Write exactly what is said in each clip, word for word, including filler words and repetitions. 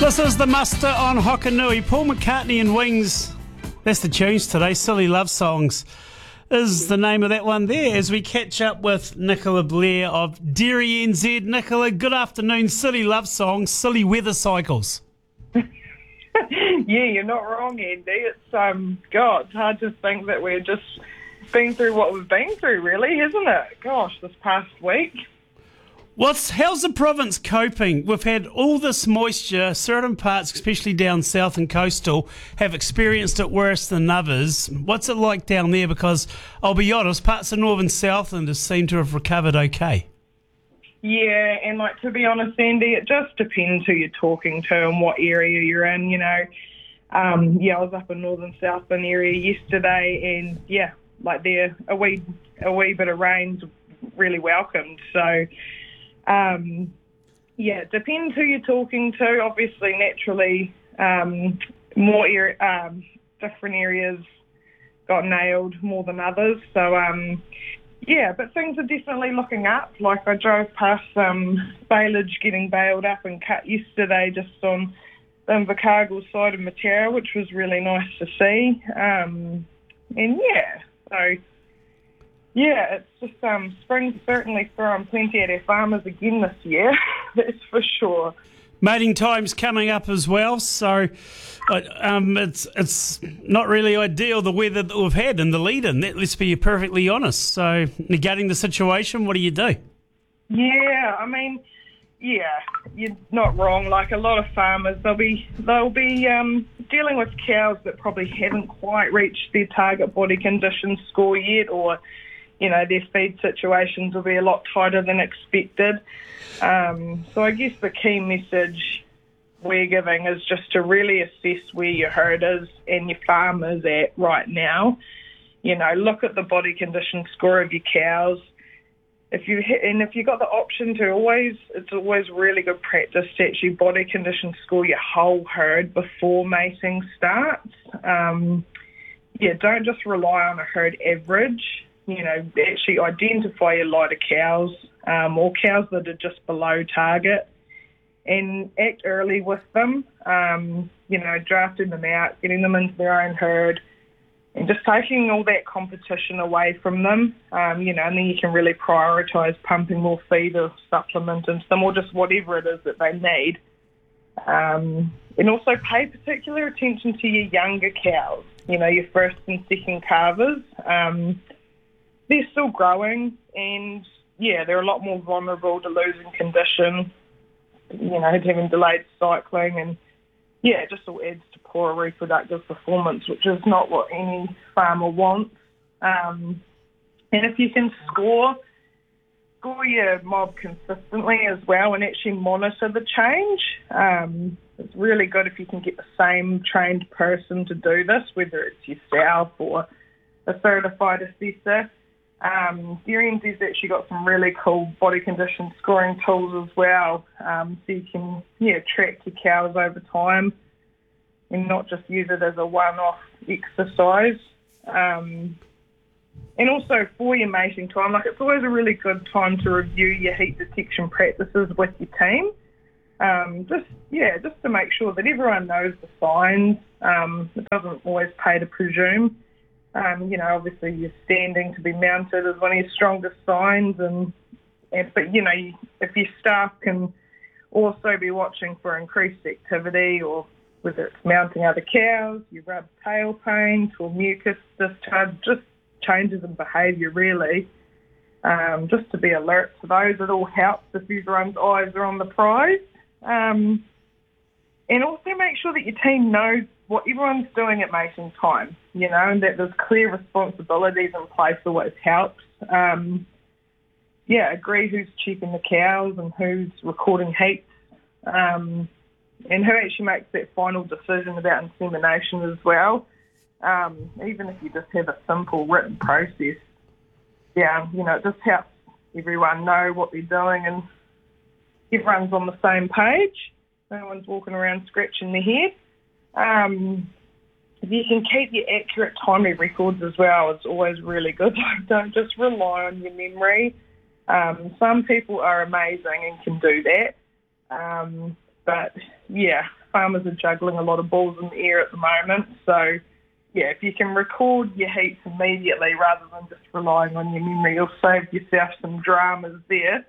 This is the muster on Hokanui. Paul McCartney and Wings. That's the tunes today. Silly Love Songs is the name of that one there, as we catch up with Nicola Blair of Dairy N Z. Nicola, good afternoon. Silly Love Songs, silly weather cycles. Yeah, you're not wrong, Andy. It's, um, God, it's hard to think that we're just been through what we've been through, really, isn't it? Gosh, this past week. What's how's the province coping? We've had all this moisture. Certain parts, especially down south and coastal, have experienced it worse than others. What's it like down there? Because I'll be honest, parts of northern Southland have seemed to have recovered okay. Yeah, and like to be honest, Andy, it just depends who you're talking to and what area you're in. You know, um, yeah, I was up in northern Southland area yesterday, and yeah, like there a wee a wee bit of rain's really welcomed. So. Um, yeah, it depends who you're talking to. Obviously, naturally, um, more area, um, different areas got nailed more than others. So, um, yeah, but things are definitely looking up. Like I drove past um, baleage getting baled up and cut yesterday just on the Invercargill side of Matera, which was really nice to see. Um, and yeah, so... Yeah, it's just um, spring's certainly throwing plenty at our farmers again this year, that's for sure. Mating time's coming up as well, so uh, um, it's it's not really ideal, the weather that we've had in the lead-in, let's be perfectly honest. So, negating the situation, what do you do? Yeah, I mean, yeah, you're not wrong. Like a lot of farmers, they'll be they'll be um, dealing with cows that probably haven't quite reached their target body condition score yet, or you know, their feed situations will be a lot tighter than expected. Um, so I guess the key message we're giving is just to really assess where your herd is and your farm is at right now. You know, look at the body condition score of your cows. If you and if you've got the option to, always it's always really good practice to actually body condition score your whole herd before mating starts. Um, yeah, don't just rely on a herd average. You know, actually identify your lighter cows um, or cows that are just below target and act early with them, um, you know, drafting them out, getting them into their own herd and just taking all that competition away from them, um, you know, and then you can really prioritise pumping more feed or supplement into them or just whatever it is that they need. Um, and also pay particular attention to your younger cows, you know, your first and second calvers. Um, They're still growing and, yeah, they're a lot more vulnerable to losing condition, you know, having delayed cycling and, yeah, it just all adds to poorer reproductive performance, which is not what any farmer wants. Um, and if you can score, score your mob consistently as well and actually monitor the change. Um, it's really good if you can get the same trained person to do this, whether it's yourself or a certified assessor. Um, Dairy N Z's actually got some really cool body condition scoring tools as well, um, so you can yeah track your cows over time and not just use it as a one-off exercise. Um, and also for your mating time, like it's always a really good time to review your heat detection practices with your team. Um, just yeah, just to make sure that everyone knows the signs. Um, it doesn't always pay to presume. Um, you know, obviously your standing to be mounted is one of your strongest signs, and, and but you know, you, if your staff can also be watching for increased activity, or whether it's mounting other cows, you rub tail paint or mucus discharge, just changes in behaviour really, um, just to be alert to those. It all helps if everyone's eyes are on the prize, um, and also make sure that your team knows what everyone's doing at mating time, you know, and that there's clear responsibilities in place always helps. Um, yeah, agree who's checking the cows and who's recording heats, um, and who actually makes that final decision about insemination as well. Um, even if you just have a simple written process, yeah, you know, it just helps everyone know what they're doing and everyone's on the same page. No one's walking around scratching their head. Um, if you can keep your accurate timely records as well, it's always really good. Don't just rely on your memory. Um, some people are amazing and can do that. Um, but, yeah, farmers are juggling a lot of balls in the air at the moment. So, yeah, if you can record your heats immediately rather than just relying on your memory, you'll save yourself some dramas there.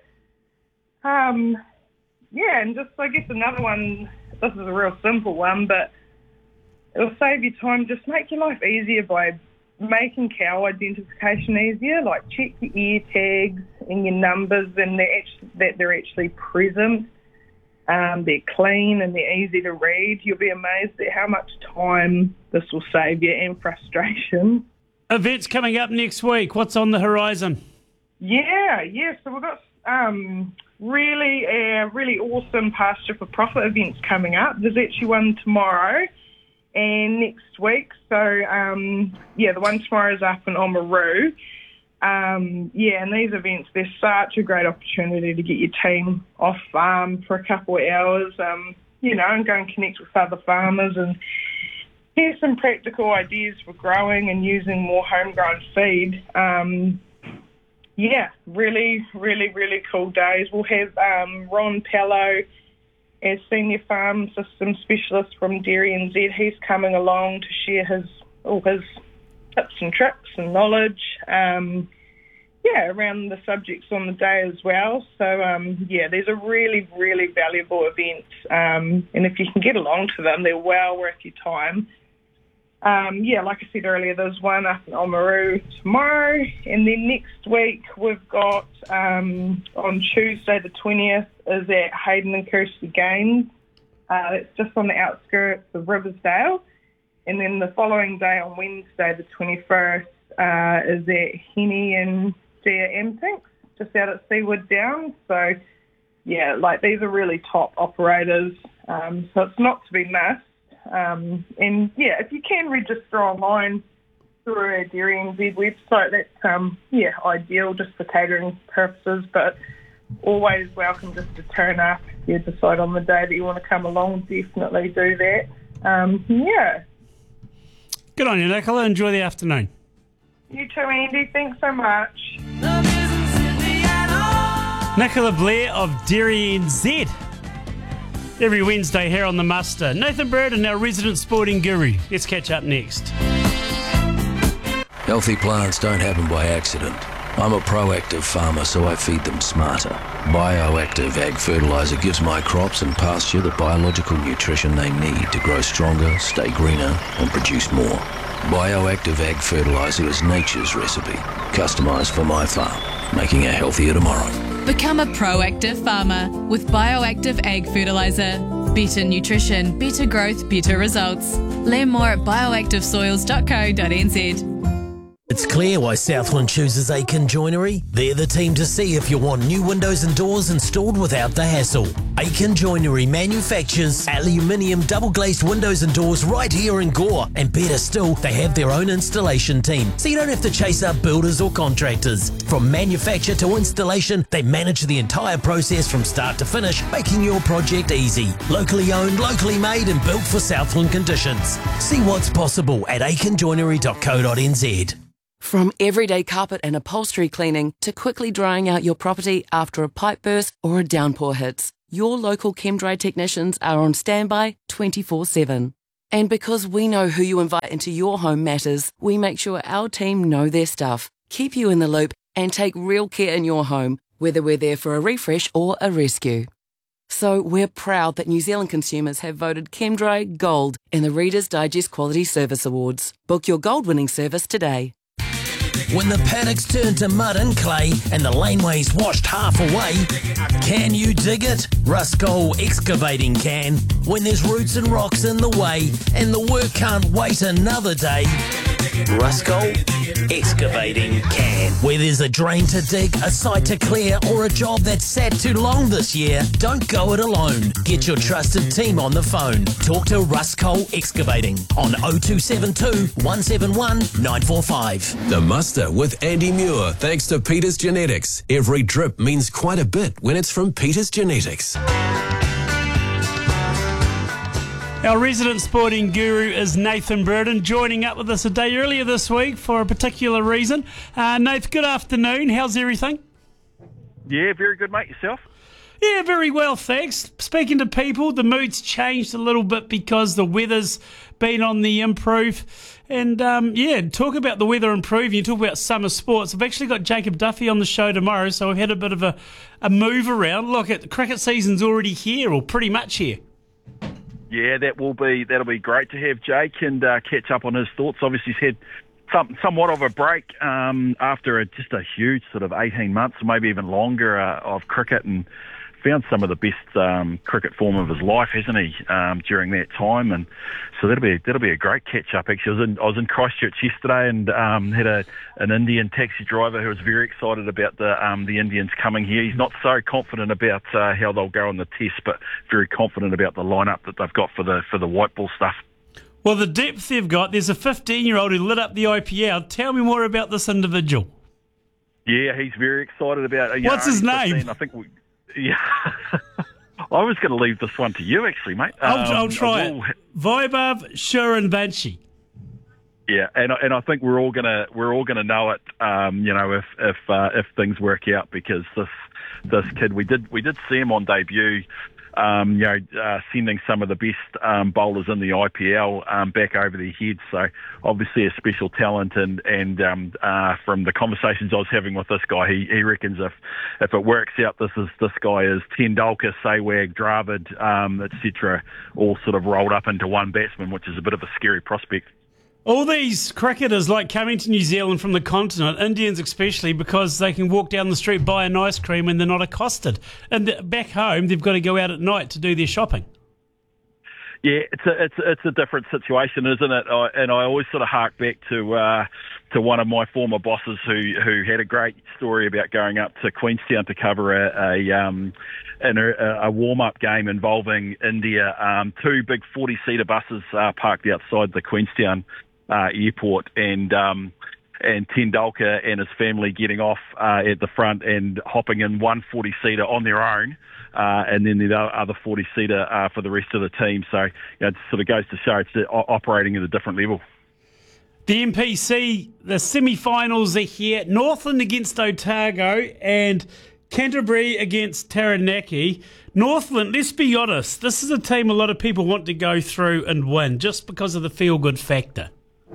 Um, yeah, and just, I guess, another one, this is a real simple one, but it'll save you time. Just make your life easier by making cow identification easier, like check your ear tags and your numbers and they're actually, that they're actually present. Um, they're clean and they're easy to read. You'll be amazed at how much time this will save you and frustration. Events coming up next week. What's on the horizon? Yeah, yeah. So we've got um, really, uh, really awesome pasture for profit events coming up. There's actually one tomorrow and next week. So, um, yeah, the one tomorrow is up in Oamaru. Um, yeah, and these events, they're such a great opportunity to get your team off farm for a couple of hours, um, you know, and go and connect with other farmers and hear some practical ideas for growing and using more homegrown feed. Um, yeah, really, really, really cool days. We'll have um, Ron Pello as Senior Farm System Specialist from Dairy N Z. He's coming along to share his all his tips and tricks and knowledge, um, yeah, around the subjects on the day as well. So, um, yeah, these are really, really valuable events, um, and if you can get along to them, they're well worth your time. Um, yeah, like I said earlier, there's one up in Oamaru tomorrow, and then next week we've got, um, on Tuesday the twentieth, is at Hayden and Kirsty Gaines. Uh, it's just on the outskirts of Riversdale. And then the following day, on Wednesday, the twenty-first, uh, is at Henny and Gia Amtinks, just out at Seawood Downs. So, yeah, like these are really top operators, um, so it's not to be missed. Um, and, yeah, if you can register online through our Dairy N Z website, that's, um, yeah, ideal just for catering purposes, but always welcome just to turn up. If you decide on the day that you want to come along, definitely do that. Um, yeah. Good on you, Nicola. Enjoy the afternoon. You too, Andy. Thanks so much. Nicola Blair of Dairy N Z. Every Wednesday here on The Muster. Nathan Burden, our resident sporting guru. Let's catch up next. Healthy plants don't happen by accident. I'm a proactive farmer, so I feed them smarter. Bioactive Ag Fertiliser gives my crops and pasture the biological nutrition they need to grow stronger, stay greener, and produce more. Bioactive Ag Fertiliser is nature's recipe, customised for my farm, making a healthier tomorrow. Become a proactive farmer with Bioactive Ag Fertiliser. Better nutrition, better growth, better results. Learn more at bioactive soils dot co dot n z. It's clear why Southland chooses Aiken Joinery. They're the team to see if you want new windows and doors installed without the hassle. Aiken Joinery manufactures aluminium double-glazed windows and doors right here in Gore. And better still, they have their own installation team, so you don't have to chase up builders or contractors. From manufacture to installation, they manage the entire process from start to finish, making your project easy. Locally owned, locally made and built for Southland conditions. See what's possible at aiken joinery dot co dot n z. From everyday carpet and upholstery cleaning to quickly drying out your property after a pipe burst or a downpour hits, your local ChemDry technicians are on standby twenty-four seven. And because we know who you invite into your home matters, we make sure our team know their stuff, keep you in the loop, and take real care in your home, whether we're there for a refresh or a rescue. So we're proud that New Zealand consumers have voted ChemDry Gold in the Reader's Digest Quality Service Awards. Book your gold-winning service today. When the paddocks turn to mud and clay and the laneways washed half away, can you dig it? Ruscol Excavating can. When there's roots and rocks in the way and the work can't wait another day, Ruscol Excavating can. Where there's a drain to dig, a site to clear, or a job that's sat too long this year, don't go it alone. Get your trusted team on the phone. Talk to Ruscol Excavating on oh two seven two, one seven one, nine four five. The Muster with Andy Muir, thanks to Peters Genetics. Every drip means quite a bit when it's from Peters Genetics. Our resident sporting guru is Nathan Burden, joining up with us a day earlier this week for a particular reason. Uh, Nath, good afternoon. How's everything? Yeah, very good, mate. Yourself? Yeah, very well, thanks. Speaking to people, the mood's changed a little bit because the weather's been on the improve. And, um, yeah, talk about the weather improving. You talk about summer sports. I've actually got Jacob Duffy on the show tomorrow, so we've had a bit of a, a move around. Look, the cricket season's already here, or pretty much here. Yeah, that will be that'll be great to have Jake and uh, catch up on his thoughts. Obviously, he's had some, somewhat of a break um, after a, just a huge sort of eighteen months, maybe even longer, uh, of cricket, and found some of the best um, cricket form of his life, hasn't he, um, during that time? And so that'll be that'll be a great catch up. Actually, I was in, I was in Christchurch yesterday and um, had a an Indian taxi driver who was very excited about the um, the Indians coming here. He's not so confident about uh, how they'll go on the test, but very confident about the lineup that they've got for the for the white ball stuff. Well, the depth they've got. There's a fifteen-year-old who lit up the I P L. Tell me more about this individual. Yeah, he's very excited about. You What's know, his name? fifteen, I think. We, yeah. I was going to leave this one to you, actually, mate. I'll, um, I'll try will, it. Vaibhav Surivanshi. Yeah, and and I think we're all gonna we're all gonna know it. Um, you know, if if uh, if things work out, because this this kid, we did we did see him on debut. Um, you know, uh, sending some of the best um, bowlers in the I P L um, back over their heads. So obviously a special talent, and and um, uh, from the conversations I was having with this guy, he, he reckons if if it works out, this is this guy is Tendulkar, Sehwag, Dravid, um, et cetera, all sort of rolled up into one batsman, which is a bit of a scary prospect. All these cricketers like coming to New Zealand from the continent, Indians especially, because they can walk down the street, buy an ice cream, and they're not accosted. And back home, they've got to go out at night to do their shopping. Yeah, it's a it's a, it's a different situation, isn't it? I, and I always sort of hark back to uh, to one of my former bosses who who had a great story about going up to Queenstown to cover a a, um, an, a, a warm up game involving India. Um, two big forty-seater buses uh, parked outside the Queenstown Uh, airport, and um, and Tendulkar and his family getting off uh, at the front and hopping in one forty-seater on their own, uh, and then the other forty-seater uh, for the rest of the team. So you know, it sort of goes to show it's operating at a different level. The M P C, the semi-finals are here. Northland against Otago and Canterbury against Taranaki. Northland, let's be honest, this is a team a lot of people want to go through and win just because of the feel-good factor.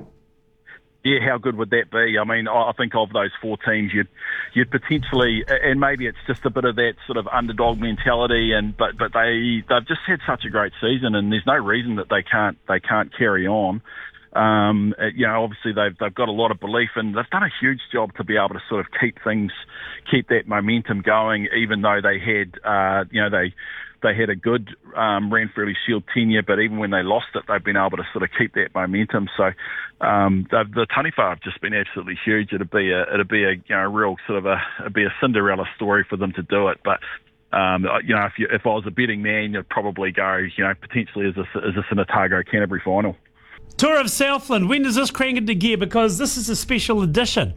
Yeah, how good would that be? I mean, I think of those four teams, you'd you'd potentially, and maybe it's just a bit of that sort of underdog mentality, and but but they they've just had such a great season, and there's no reason that they can't they can't carry on. Um, you know, obviously they've they've got a lot of belief, and they've done a huge job to be able to sort of keep things, keep that momentum going, even though they had, uh, you know, they. They had a good um, Ranfurly Shield tenure, but even when they lost it, they've been able to sort of keep that momentum. So um, the, the Taniwha have just been absolutely huge. It'd be a, it'd be a, you know, real sort of a, it'd be a Cinderella story for them to do it. But um, you know, if you, if I was a betting man, you'd probably go, you know, potentially is this is this an Otago Canterbury final? Tour of Southland. When does this crank into gear? Because this is a special edition.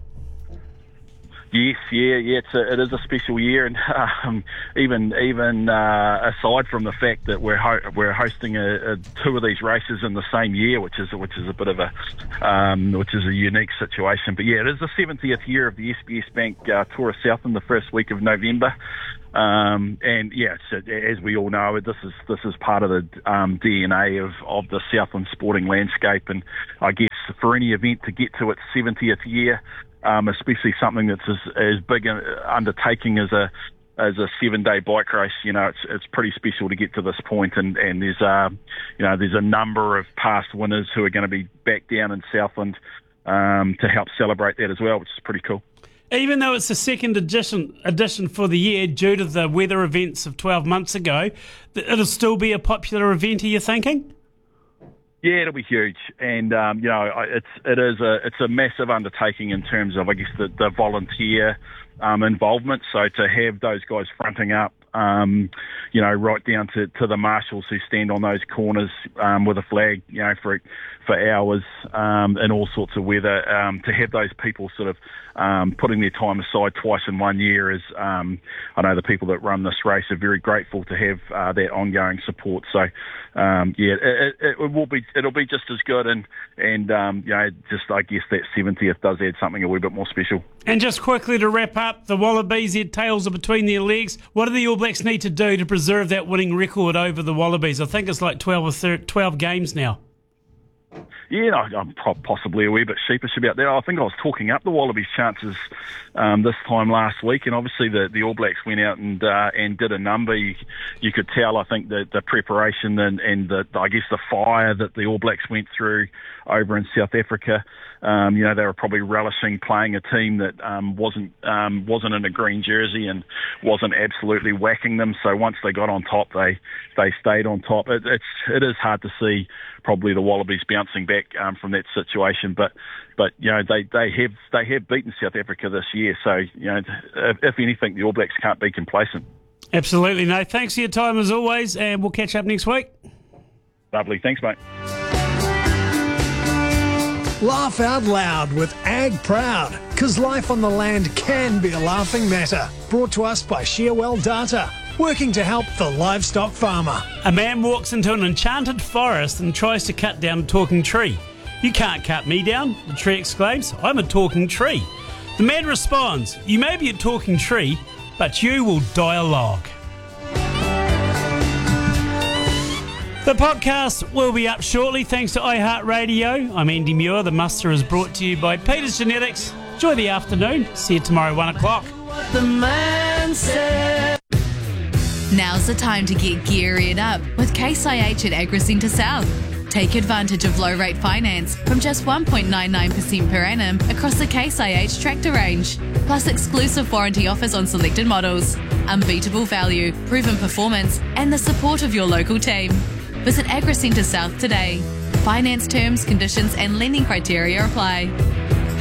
Yes, yeah, yeah. It's a, it is a special year, and um, even even uh, aside from the fact that we're ho- we're hosting a, a, two of these races in the same year, which is which is a bit of a um, which is a unique situation. But yeah, it is the seventieth year of the S B S Bank uh, Tour of Southland, the first week of November. Um, and yeah, it's, as we all know, this is this is part of the um, D N A of, of the Southland sporting landscape, and I guess for any event to get to its seventieth year. Um, especially something that's as, as big an undertaking as a as a seven day bike race, you know, it's it's pretty special to get to this point, and and there's uh, you know there's a number of past winners who are going to be back down in Southland um, to help celebrate that as well, which is pretty cool. Even though it's the second edition edition for the year due to the weather events of twelve months ago, it'll still be a popular event. Are you thinking? Yeah, it'll be huge, and um, you know, it's it is a it's a massive undertaking in terms of, I guess, the, the volunteer um, involvement. So to have those guys fronting up, um, you know, right down to, to the marshals who stand on those corners um, with a flag, you know, for for hours um, in all sorts of weather, um, to have those people sort of um, putting their time aside twice in one year is, um, I know the people that run this race are very grateful to have uh, that ongoing support. So, um, yeah, it, it, it will be, it'll be just as good, and and um, you know, just I guess that seventieth does add something a wee bit more special. And just quickly to wrap up, the Wallabies, their tails are between their legs. What are the All Blacks need to do to preserve that winning record over the Wallabies? I think it's like twelve or thirteen, twelve games now. Yeah, I'm possibly a wee bit sheepish about that. I think I was talking up the Wallabies' chances um, this time last week, and obviously the, the All Blacks went out and uh, and did a number. You, you could tell, I think, the, the preparation and, and the, I guess the fire that the All Blacks went through over in South Africa. Um, you know, they were probably relishing playing a team that um, wasn't um, wasn't in a green jersey and wasn't absolutely whacking them. So once they got on top, they they stayed on top. It, it's it is hard to see probably the Wallabies bouncing back um, from that situation, but but you know they, they have they have beaten South Africa this year. So you know, if, if anything, the All Blacks can't be complacent. Absolutely, no. Thanks for your time as always, and we'll catch up next week. Lovely, thanks, mate. Laugh out loud with Ag Proud, because life on the land can be a laughing matter. Brought to us by Shearwell Data, working to help the livestock farmer. A man walks into an enchanted forest and tries to cut down a talking tree. "You can't cut me down," the tree exclaims. "I'm a talking tree." The man responds, "You may be a talking tree, but you will die a log." The podcast will be up shortly thanks to iHeartRadio. I'm Andy Muir. The Muster is brought to you by Peters Genetics. Enjoy the afternoon. See you tomorrow, one o'clock. The man said. Now's the time to get geared up with Case I H at AgriCentre South. Take advantage of low rate finance from just one point nine nine percent per annum across the Case I H tractor range, plus exclusive warranty offers on selected models, unbeatable value, proven performance, and the support of your local team. Visit AgriCentre South today. Finance terms, conditions, and lending criteria apply.